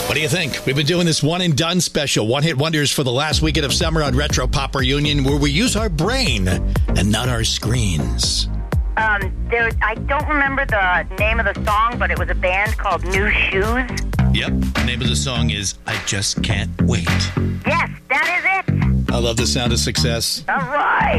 What do you think? We've been doing this one and done special, one hit wonders for the last weekend of summer on Retro Pop Reunion, where we use our brain and not our screens. I don't remember the name of the song, but it was a band called New Shoes. Yep, the name of the song is I Just Can't Wait. Yes, that is it. I love the sound of success. All right.